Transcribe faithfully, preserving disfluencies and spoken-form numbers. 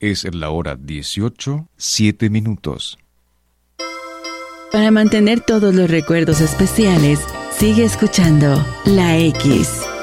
Es la hora dieciocho, siete minutos. Para mantener todos los recuerdos especiales, sigue escuchando La X.